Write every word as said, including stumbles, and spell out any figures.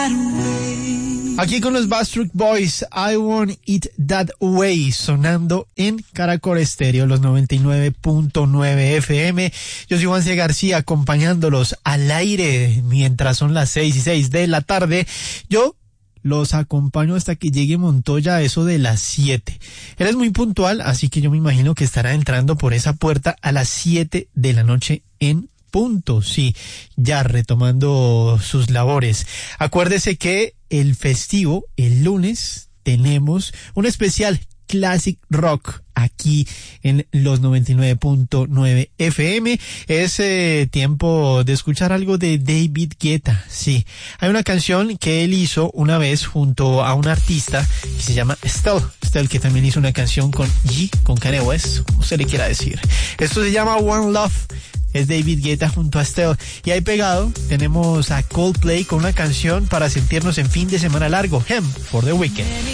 Aquí con los Backstreet Boys, I Want It That Way, sonando en Caracol Estéreo, los noventa y nueve punto nueve F M. Yo soy Juan C. García, acompañándolos al aire mientras son las seis y seis de la tarde. Yo los acompaño hasta que llegue Montoya a eso de las siete. Él es muy puntual, así que yo me imagino que estará entrando por esa puerta a las siete de la noche en punto, sí, ya retomando sus labores. Acuérdese que el festivo, el lunes, tenemos un especial Classic Rock aquí en los noventa y nueve punto nueve F M. Es eh, tiempo de escuchar algo de David Guetta. Sí, hay una canción que él hizo una vez junto a un artista que se llama Estelle. Estelle, que también hizo una canción con G, con Kanye West, como se le quiera decir. Esto se llama One Love. Es David Guetta junto a Estelle. Y ahí pegado tenemos a Coldplay con una canción para sentirnos en fin de semana largo, Hem for the Weekend.